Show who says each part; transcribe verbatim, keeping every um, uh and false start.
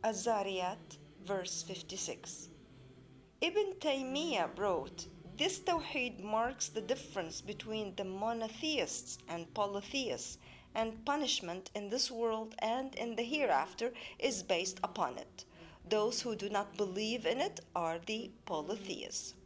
Speaker 1: Az-Zariyat, verse fifty-six. Ibn Taymiyyah wrote, "This Tawheed marks the difference between the monotheists and polytheists, and punishment in this world and in the hereafter is based upon it. Those who do not believe in it are the polytheists."